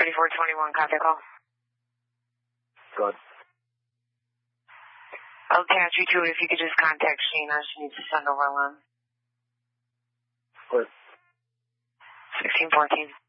3421, contact call. Good. I'll attach you to it if you could just contact Sheena. She needs to send over a loan. Good. 1614.